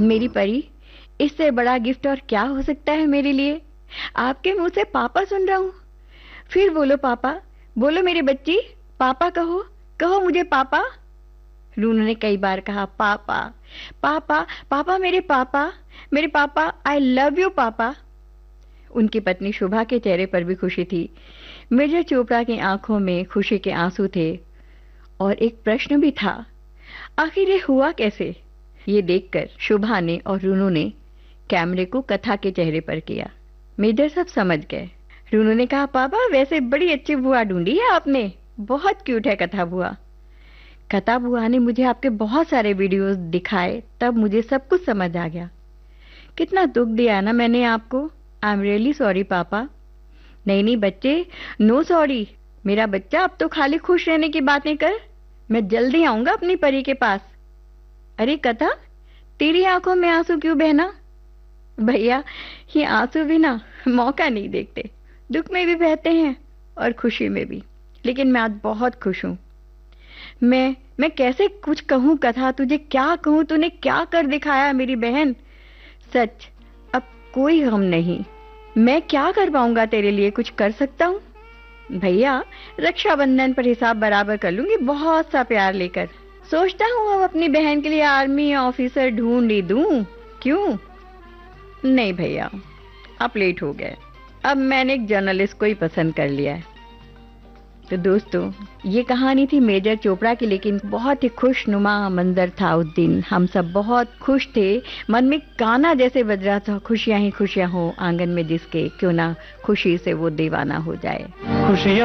मेरी परी, इससे बड़ा गिफ्ट और क्या हो सकता है मेरे लिए? आपके मुंह से पापा सुन रहा हूँ। फिर बोलो पापा, बोलो मेरी बच्ची, पापा कहो, कहो मुझे पापा। रूनू ने कई बार कहा पापा, पापा, पापा, मेरे पापा, आई लव यू पापा। उनकी पत्नी शुभा के चेहरे पर भी खुशी थी। मेजर चोपड़ा की आंखों में खुशी के आंसू थे और एक प्रश्न भी था, आखिर ये हुआ कैसे? ये देखकर शुभा ने और रूनू ने कैमरे को कथा के चेहरे पर किया। मेजर सब समझ गए। रूनू ने कहा, पापा वैसे बड़ी अच्छी बुआ ढूंढी है आपने, बहुत क्यूट है कथा बुआ। कथा बुआ ने मुझे आपके बहुत सारे वीडियोस दिखाए, तब मुझे सब कुछ समझ आ गया। कितना दुख दिया ना मैंने आपको। आई एम रियली सॉरी पापा। नहीं नहीं बच्चे, नो सॉरी। मेरा बच्चा अब तो खाली खुश रहने की बातें कर। मैं जल्दी आऊंगा अपनी परी के पास। अरे कथा, तेरी आंखों में आंसू क्यों बहना? भैया, ये आंसू भी ना मौका नहीं देखते, दुख में भी बहते हैं और खुशी में भी। लेकिन मैं आज बहुत खुश हूँ। मैं कैसे कुछ कहूँ कथा, तुझे क्या कहूँ, तूने क्या कर दिखाया मेरी बहन। सच, अब कोई गम नहीं। मैं क्या कर पाऊंगा तेरे लिए, कुछ कर सकता हूँ? भैया, रक्षाबंधन पर हिसाब बराबर कर लूंगी, बहुत सा प्यार लेकर। सोचता हूँ अब अपनी बहन के लिए आर्मी ऑफिसर ढूंढ ही दूं। क्यों? नहीं भैया, आप लेट हो गए। अब मैंने एक जर्नलिस्ट को ही पसंद कर लिया है। तो दोस्तों, ये कहानी थी मेजर चोपड़ा की, लेकिन बहुत ही खुशनुमा मंजर था उस दिन। हम सब बहुत खुश थे। मन में गाना जैसे बज रहा था, खुशियां ही खुशियां हो आंगन में जिसके, क्यों ना खुशी से वो दीवाना हो जाए। खुशियां